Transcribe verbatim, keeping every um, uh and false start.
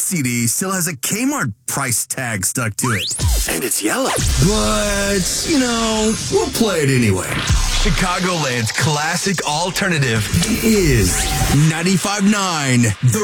C D still has a Kmart price tag stuck to it. And it's yellow. But, you know, we'll play it anyway. Chicagoland's classic alternative is ninety-five point nine The